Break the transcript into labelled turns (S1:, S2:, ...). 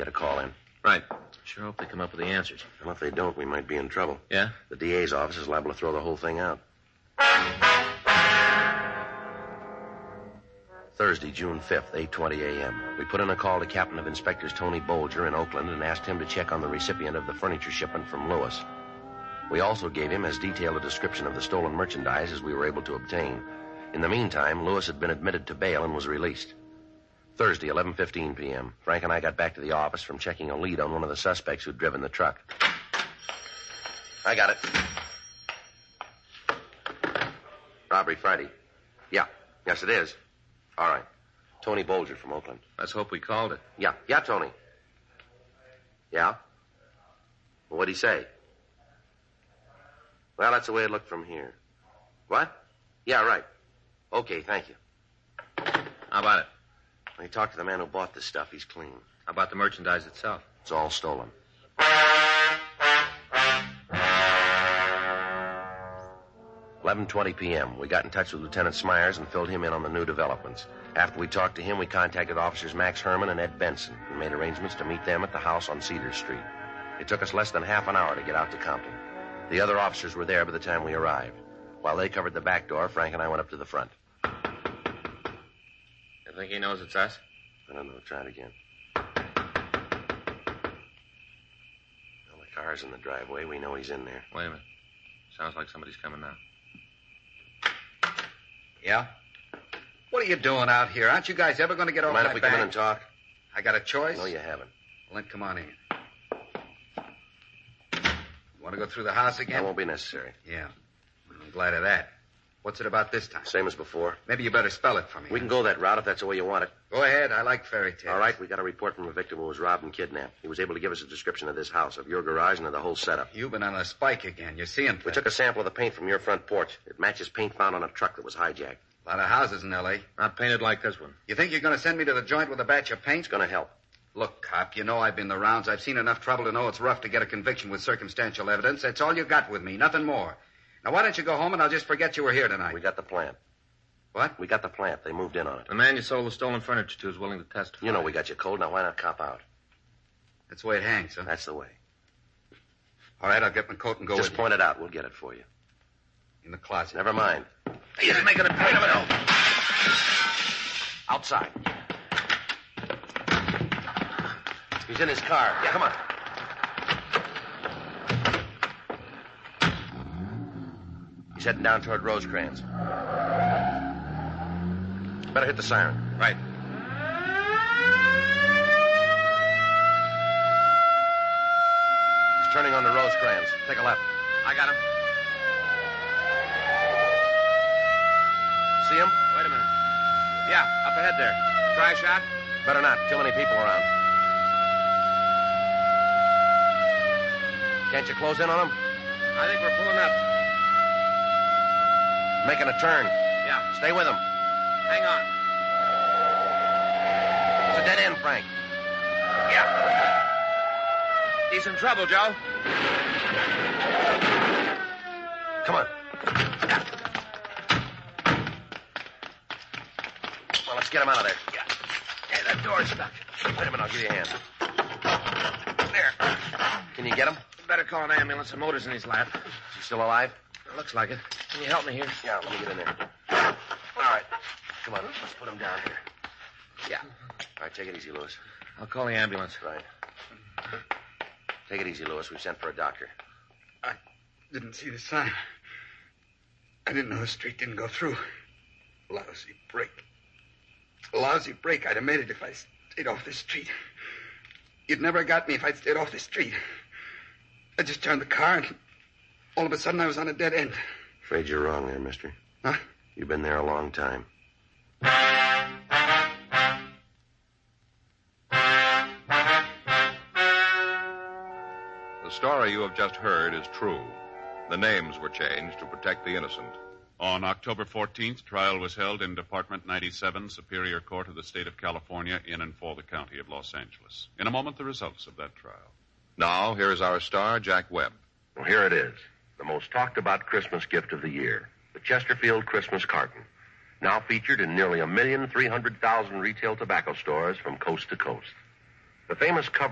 S1: Get a call in.
S2: Right. Sure hope they come up with the answers.
S1: Well, if they don't, we might be in trouble.
S2: Yeah?
S1: The DA's office is liable to throw the whole thing out. Thursday, June 5th, 8:20 a.m. We put in a call to Captain of Inspectors Tony Bolger in Oakland and asked him to check on the recipient of the furniture shipment from Lewis. We also gave him as detailed a description of the stolen merchandise as we were able to obtain. In the meantime, Lewis had been admitted to bail and was released. Thursday, 11:15 p.m. Frank and I got back to the office from checking a lead on one of the suspects who'd driven the truck. I got it. Robbery Friday. Yeah. Yes, it is. All right. Tony Bolger from Oakland.
S2: Let's hope we called it.
S1: Yeah, Tony. Yeah? Well, what'd he say? Well, that's the way it looked from here. What? Yeah, right. Okay, thank you.
S2: How about it?
S1: When he talked to the man who bought this stuff, he's clean.
S2: How about the merchandise itself?
S1: It's all stolen. 11:20 p.m. We got in touch with Lieutenant Smyers and filled him in on the new developments. After we talked to him, we contacted Officers Max Herman and Ed Benson and made arrangements to meet them at the house on Cedar Street. It took us less than half an hour to get out to Compton. The other officers were there by the time we arrived. While they covered the back door, Frank and I went up to the front.
S2: You think he knows it's us?
S1: I don't know. Try it again. Well, the car's in the driveway. We know he's in there.
S2: Wait a minute. Sounds like somebody's coming now.
S3: Yeah? What are you doing out here? Aren't you guys ever going to get off
S1: Mind
S3: my
S1: if we
S3: back?
S1: come in and talk?
S3: I got a choice?
S1: No, you haven't.
S3: Well, then come on in. You want to go through the house again?
S1: That won't be necessary.
S3: Yeah. I'm glad of that. What's it about this time?
S1: Same as before.
S3: Maybe you better spell it for me.
S1: We can go that route if that's the way you want it.
S3: Go ahead. I like fairy tales.
S1: All right, we got a report from a victim who was robbed and kidnapped. He was able to give us a description of this house, of your garage, and of the whole setup.
S3: You've been on a spike again. You're seeing things.
S1: We took a sample of the paint from your front porch. It matches paint found on a truck that was hijacked.
S3: A lot of houses in L.A.
S2: Not painted like this one.
S3: You think you're going to send me to the joint with a batch of paint?
S1: It's going to help.
S3: Look, cop, you know I've been the rounds. I've seen enough trouble to know it's rough to get a conviction with circumstantial evidence. That's all you got with me, nothing more. Now, why don't you go home and I'll just forget you were here tonight?
S1: We got the plant.
S3: What?
S1: We got the plant. They moved in on it.
S2: The man you sold the stolen furniture to is willing to testify.
S1: You know we got you cold. Now, why not cop out?
S3: That's the way it hangs, huh?
S1: That's the way.
S3: All right, I'll get my coat and go
S1: Just
S3: with
S1: point it out. We'll get it for you.
S3: you. In the closet.
S1: Never mind.
S3: He's making a point of it all.
S1: Outside. He's in his car. Yeah, come on. He's heading down toward Rosecrans. Better hit the siren.
S3: Right.
S1: He's turning on the Rosecrans. Take a left.
S2: I got him.
S1: See him?
S2: Wait a minute. Yeah, up ahead there. Try a shot?
S1: Better not. Too many people around. Can't you close in on him?
S2: I think we're pulling up.
S1: Making a turn.
S2: Yeah.
S1: Stay with him.
S2: Hang on.
S1: It's a dead end, Frank.
S2: Yeah. He's in trouble, Joe.
S1: Come on. Well, let's get him out of there. Yeah. Hey, that door's stuck. Wait a minute, I'll give you a hand. There. Can you get him?
S2: Better call an ambulance. The motor's in his lap.
S1: Is he still alive?
S2: Looks like it. Can you help me here?
S1: Yeah, let me get in there. All right. Come on, let's put him down here.
S2: Yeah.
S1: All right, take it easy, Lewis.
S2: I'll call the ambulance.
S1: Right. Take it easy, Lewis. We've sent for a doctor.
S3: I didn't see the sign. I didn't know the street didn't go through. Lousy break. Lousy break. I'd have made it if I stayed off this street. You'd never got me if I'd stayed off this street. I just turned the car and all of a sudden I was on a dead end.
S1: Afraid you're wrong there, mister.
S3: Huh?
S1: You've been there a long time.
S4: The story you have just heard is true. The names were changed to protect the innocent.
S5: On October 14th, trial was held in Department 97, Superior Court of the State of California, in and for the County of Los Angeles. In a moment, the results of that trial.
S4: Now, here is our star, Jack Webb.
S1: Well, here it is. The most talked about Christmas gift of the year. The Chesterfield Christmas Carton. Now featured in nearly 1,300,000 retail tobacco stores from coast to coast. The famous cover